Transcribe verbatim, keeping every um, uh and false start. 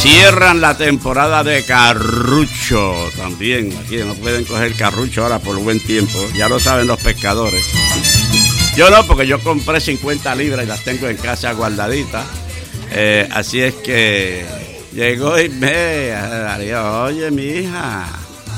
Cierran la temporada de carrucho también. Aquí no pueden coger carrucho ahora por buen tiempo. Ya lo saben los pescadores. Yo no, porque yo compré cincuenta libras y las tengo en casa guardaditas. Eh, así es que llegó y me... Oye, mi hija...